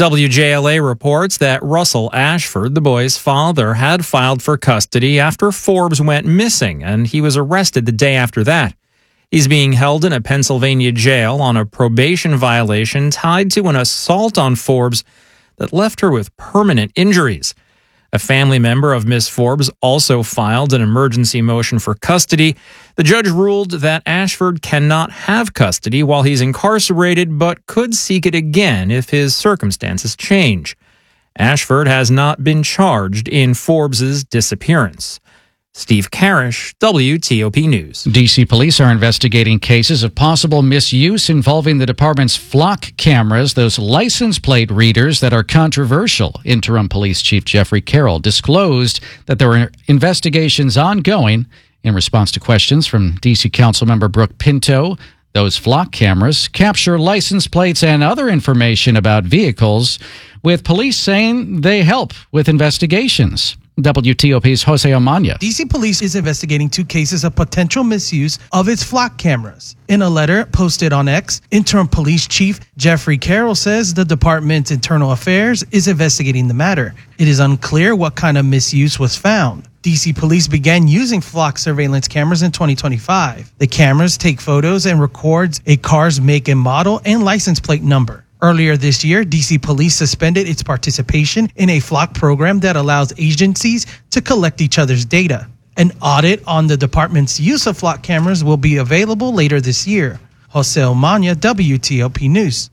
WJLA reports that Russell Ashford, the boy's father, had filed for custody after Forbes went missing, and he was arrested the day after that. He's being held in a Pennsylvania jail on a probation violation tied to an assault on Forbes that left her with permanent injuries. A family member of Miss Forbes also filed an emergency motion for custody. The judge ruled that Ashford cannot have custody while he's incarcerated, but could seek it again if his circumstances change. Ashford has not been charged in Forbes' disappearance. Steve Karish, WTOP News. D.C. police are investigating cases of possible misuse involving the department's flock cameras, those license plate readers that are controversial. Interim Police Chief Jeffrey Carroll disclosed that there were investigations ongoing in response to questions from D.C. Councilmember Brooke Pinto. Those flock cameras capture license plates and other information about vehicles, with police saying they help with investigations. WTOP's Jose Amanya. D.C. Police is investigating 2 cases of potential misuse of its flock cameras. In a letter posted on X, Interim Police Chief Jeffrey Carroll says the department's internal affairs is investigating the matter. It is unclear what kind of misuse was found. D.C. Police began using flock surveillance cameras in 2025. The cameras take photos and records a car's make and model and license plate number. Earlier this year, D.C. Police suspended its participation in a flock program that allows agencies to collect each other's data. An audit on the department's use of flock cameras will be available later this year. Jose Omania, WTOP News.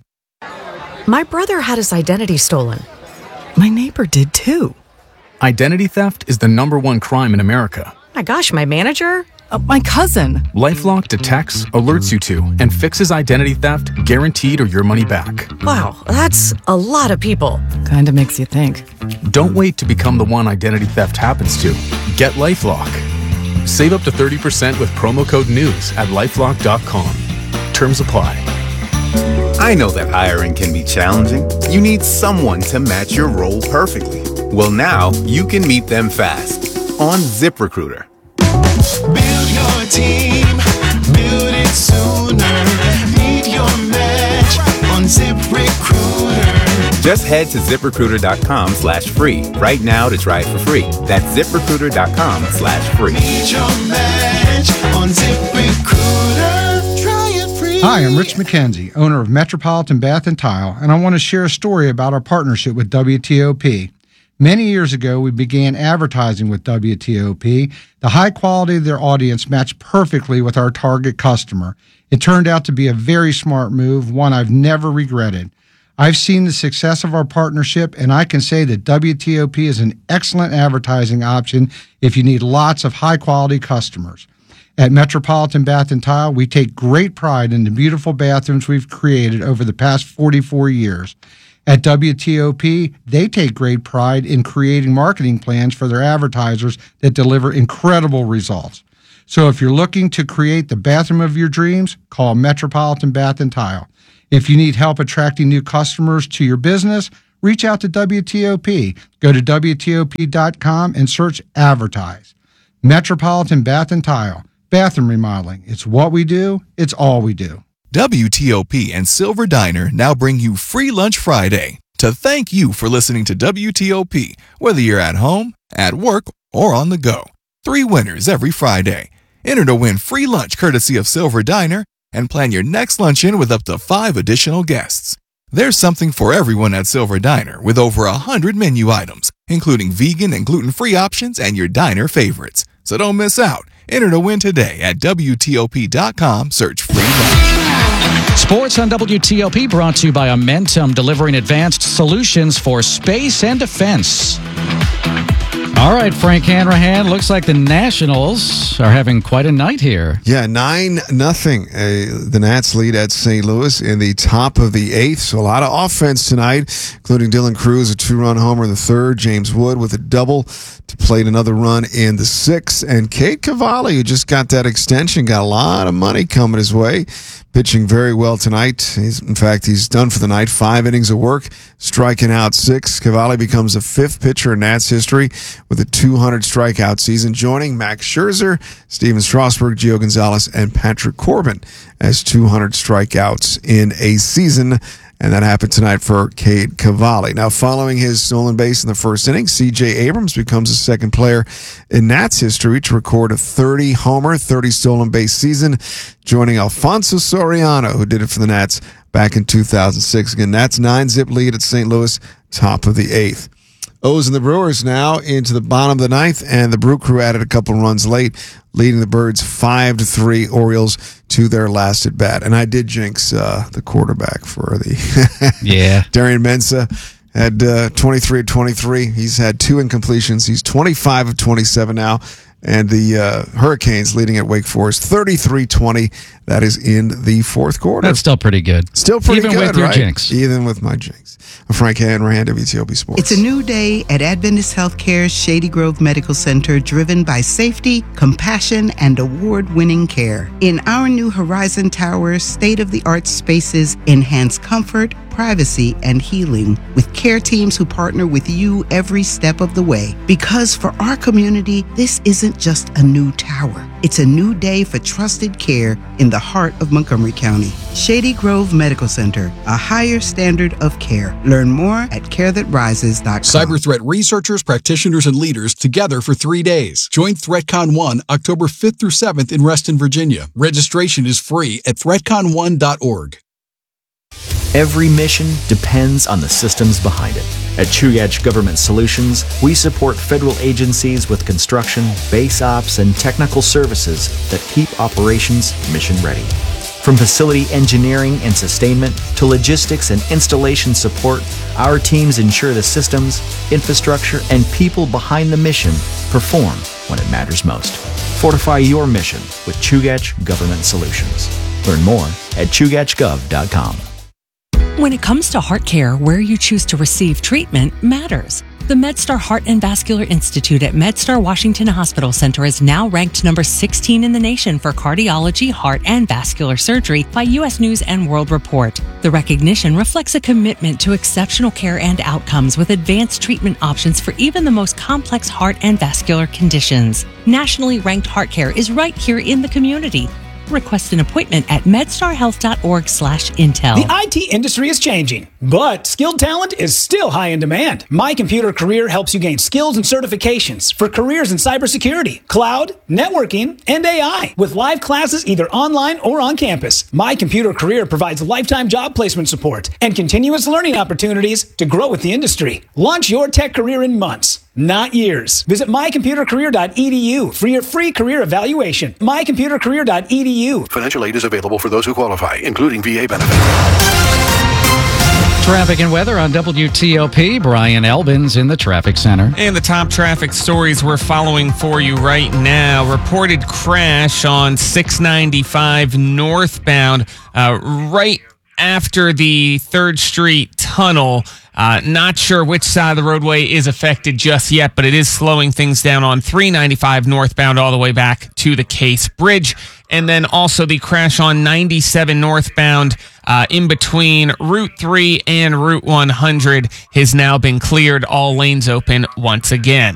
My brother had his identity stolen. My neighbor did too. Identity theft is the #1 crime in America. My gosh, my manager? My cousin. LifeLock detects, alerts you to, and fixes identity theft guaranteed or your money back. Wow, that's a lot of people. Kinda makes you think. Don't wait to become the one identity theft happens to. Get LifeLock. Save up to 30% with promo code NEWS at LifeLock.com. Terms apply. I know that hiring can be challenging. You need someone to match your role perfectly. Well, now you can meet them fast on ZipRecruiter. team. Build it sooner. Meet your match on ZipRecruiter. Just head to ZipRecruiter.com/free right now to try it for free. That's ZipRecruiter.com/free. Meet your match on ZipRecruiter. Try it free. Hi, I'm Rich McKenzie, owner of Metropolitan Bath and Tile, and I want to share a story about our partnership with WTOP. Many years ago, we began advertising with WTOP. The high quality of their audience matched perfectly with our target customer. It turned out to be a very smart move, one I've never regretted. I've seen the success of our partnership, and I can say that WTOP is an excellent advertising option if you need lots of high-quality customers. At Metropolitan Bath and Tile, we take great pride in the beautiful bathrooms we've created over the past 44 years. At WTOP, they take great pride in creating marketing plans for their advertisers that deliver incredible results. So if you're looking to create the bathroom of your dreams, call Metropolitan Bath and Tile. If you need help attracting new customers to your business, reach out to WTOP. Go to WTOP.com and search Advertise. Metropolitan Bath and Tile. Bathroom remodeling. It's what we do. It's all we do. WTOP and Silver Diner now bring you Free Lunch Friday to thank you for listening to WTOP, whether you're at home, at work, or on the go. 3 winners every Friday. Enter to win free lunch courtesy of Silver Diner and plan your next luncheon with up to 5 additional guests. There's something for everyone at Silver Diner with over 100 menu items, including vegan and gluten-free options and your diner favorites. So don't miss out. Enter to win today at WTOP.com. Search Free Lunch. Sports on WTOP brought to you by Amentum, delivering advanced solutions for space and defense. All right, Frank Hanrahan, looks like the Nationals are having quite a night here. Yeah, 9-0. The Nats lead at St. Louis in the top of the 8th. So a lot of offense tonight, including Dylan Cruz, a 2-run homer in the 3rd. James Wood with a double to plate another run in the 6th. And Cade Cavalli, who just got that extension, got a lot of money coming his way. Pitching very well tonight. He's done for the night. 5 innings of work, striking out 6. Cavalli becomes the 5th pitcher in Nats history with a 200 strikeout season, joining Max Scherzer, Steven Strasburg, Gio Gonzalez, and Patrick Corbin as 200 strikeouts in a season. And that happened tonight for Cade Cavalli. Now, following his stolen base in the 1st inning, C.J. Abrams becomes the 2nd player in Nats history to record a 30-homer, 30 stolen base season, joining Alfonso Soriano, who did it for the Nats back in 2006. Again, Nats 9-zip lead at St. Louis, top of the 8th. O's and the Brewers now into the bottom of the 9th, and the Brew Crew added a couple runs late, leading the Birds 5-3 Orioles to their last at bat. And I did jinx the quarterback for the Darian Mensah had 23 of 23. He's had 2 incompletions. He's 25 of 27 now. And the Hurricanes leading at Wake Forest 33-20. That is in the 4th quarter. That's still pretty good. Still pretty good, even with your right? jinx. Even with my jinx. I'm Frank Hanrahan, WTOP Sports. It's a new day at Adventist Healthcare's Shady Grove Medical Center, driven by safety, compassion, and award-winning care. In our new Horizon Tower, state-of-the-art spaces enhance comfort, privacy, and healing with care teams who partner with you every step of the way. Because for our community, this isn't just a new tower. It's a new day for trusted care in the heart of Montgomery County. Shady Grove Medical Center, a higher standard of care. Learn more at carethatrises.com. Cyber threat researchers, practitioners, and leaders together for 3 days. Join ThreatCon 1 October 5th through 7th in Reston, Virginia. Registration is free at threatcon1.org. Every mission depends on the systems behind it. At Chugach Government Solutions, we support federal agencies with construction, base ops, and technical services that keep operations mission ready. From facility engineering and sustainment to logistics and installation support, our teams ensure the systems, infrastructure, and people behind the mission perform when it matters most. Fortify your mission with Chugach Government Solutions. Learn more at chugachgov.com. When it comes to heart care, where you choose to receive treatment matters. The MedStar Heart and Vascular Institute at MedStar Washington Hospital Center is now ranked number 16 in the nation for cardiology, heart, and vascular surgery by U.S. News and World Report. The recognition reflects a commitment to exceptional care and outcomes with advanced treatment options for even the most complex heart and vascular conditions. Nationally ranked heart care is right here in the community. Request an appointment at medstarhealth.org/intel. The IT industry is changing, but skilled talent is still high in demand. My Computer Career helps you gain skills and certifications for careers in cybersecurity, cloud, networking, and AI, with live classes either online or on campus. My Computer Career provides lifetime job placement support and continuous learning opportunities to grow with the industry. Launch your tech career in months, not years. Visit mycomputercareer.edu for your free career evaluation. mycomputercareer.edu. Financial aid is available for those who qualify, including VA benefits. Traffic and weather on WTOP. Brian Elbins in the traffic center. And the top traffic stories we're following for you right now. Reported crash on 695 northbound right after the 3rd Street tunnel. Not sure which side of the roadway is affected just yet, but it is slowing things down on 395 northbound all the way back to the Case Bridge. And then also the crash on 97 northbound in between Route 3 and Route 100 has now been cleared. All lanes open once again.